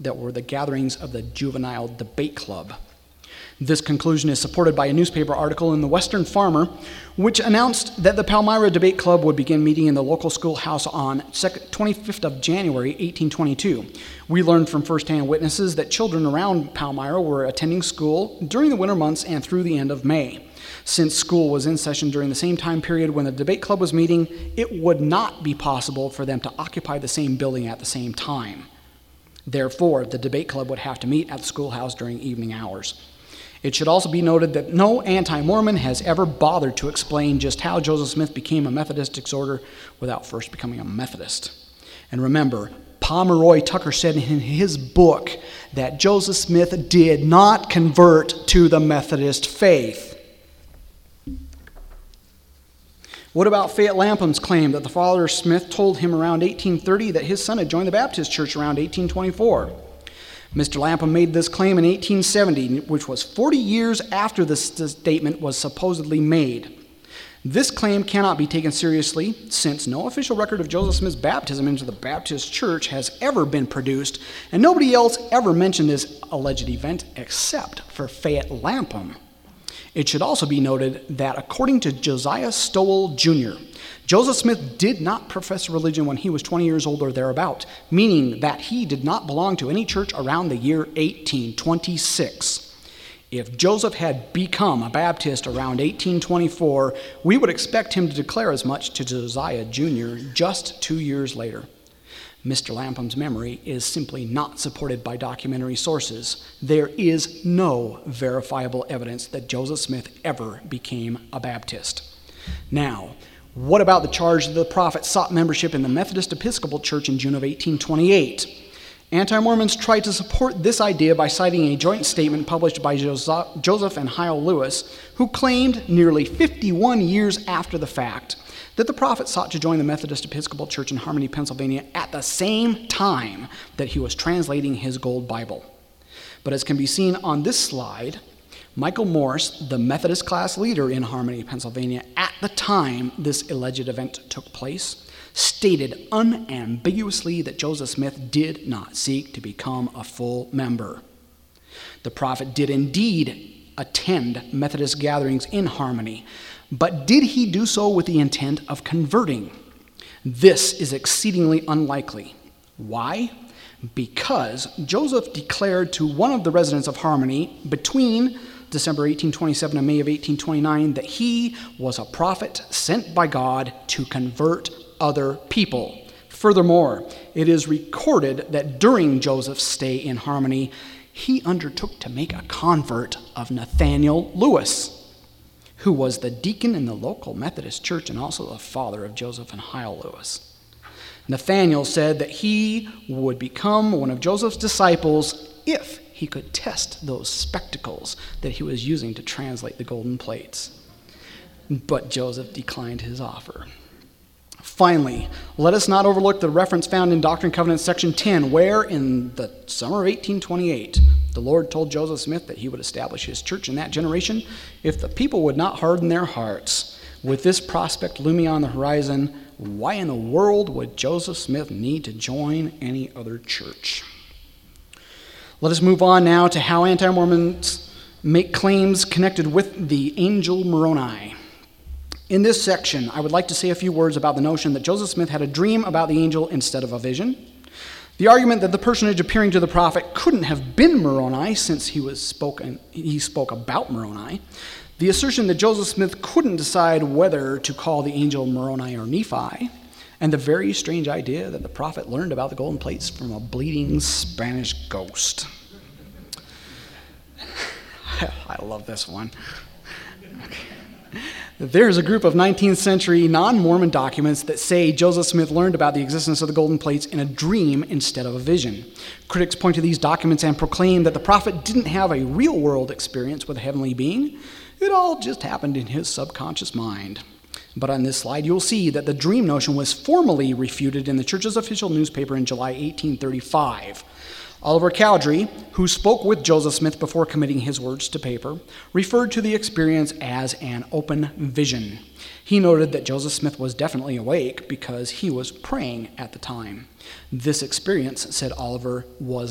that were the gatherings of the Juvenile Debate Club. This conclusion is supported by a newspaper article in the Western Farmer, which announced that the Palmyra Debate Club would begin meeting in the local schoolhouse on 25th of January, 1822. We learned from firsthand witnesses that children around Palmyra were attending school during the winter months and through the end of May. Since school was in session during the same time period when the debate club was meeting, it would not be possible for them to occupy the same building at the same time. Therefore, the debate club would have to meet at the schoolhouse during evening hours. It should also be noted that no anti-Mormon has ever bothered to explain just how Joseph Smith became a Methodist exhorter without first becoming a Methodist. And remember, Pomeroy Tucker said in his book that Joseph Smith did not convert to the Methodist faith. What about Fayette Lampum's claim that the Father Smith told him around 1830 that his son had joined the Baptist Church around 1824? Mr. Lampum made this claim in 1870, which was 40 years after this statement was supposedly made. This claim cannot be taken seriously, since no official record of Joseph Smith's baptism into the Baptist Church has ever been produced, and nobody else ever mentioned this alleged event except for Fayette Lampum. It should also be noted that according to Josiah Stowell Jr., Joseph Smith did not profess religion when he was 20 years old or thereabout, meaning that he did not belong to any church around the year 1826. If Joseph had become a Baptist around 1824, we would expect him to declare as much to Josiah Jr. just 2 years later. Mr. Lampum's memory is simply not supported by documentary sources. There is no verifiable evidence that Joseph Smith ever became a Baptist. Now, what about the charge that the prophet sought membership in the Methodist Episcopal Church in June of 1828? Anti-Mormons tried to support this idea by citing a joint statement published by Joseph and Hiel Lewis, who claimed nearly 51 years after the fact that the prophet sought to join the Methodist Episcopal Church in Harmony, Pennsylvania at the same time that he was translating his Gold Bible. But as can be seen on this slide, Michael Morse, the Methodist class leader in Harmony, Pennsylvania, at the time this alleged event took place, stated unambiguously that Joseph Smith did not seek to become a full member. The prophet did indeed attend Methodist gatherings in Harmony, but did he do so with the intent of converting? This is exceedingly unlikely. Why? Because Joseph declared to one of the residents of Harmony between December 1827 and May of 1829 that he was a prophet sent by God to convert other people. Furthermore, it is recorded that during Joseph's stay in Harmony, he undertook to make a convert of Nathaniel Lewis, who was the deacon in the local Methodist church and also the father of Joseph and Hiel Lewis. Nathaniel said that he would become one of Joseph's disciples if he could test those spectacles that he was using to translate the golden plates. But Joseph declined his offer. Finally, let us not overlook the reference found in Doctrine and Covenants section 10, where in the summer of 1828, the Lord told Joseph Smith that he would establish his church in that generation if the people would not harden their hearts. With this prospect looming on the horizon, why in the world would Joseph Smith need to join any other church? Let us move on now to how anti-Mormons make claims connected with the angel Moroni. In this section, I would like to say a few words about the notion that Joseph Smith had a dream about the angel instead of a vision, the argument that the personage appearing to the prophet couldn't have been Moroni since he spoke about Moroni, the assertion that Joseph Smith couldn't decide whether to call the angel Moroni or Nephi, and the very strange idea that the prophet learned about the golden plates from a bleeding Spanish ghost. I love this one. There's a group of 19th century non-Mormon documents that say Joseph Smith learned about the existence of the golden plates in a dream instead of a vision. Critics point to these documents and proclaim that the prophet didn't have a real-world experience with a heavenly being. It all just happened in his subconscious mind. But on this slide, you'll see that the dream notion was formally refuted in the church's official newspaper in July 1835. Oliver Cowdery, who spoke with Joseph Smith before committing his words to paper, referred to the experience as an open vision. He noted that Joseph Smith was definitely awake because he was praying at the time. This experience, said Oliver, was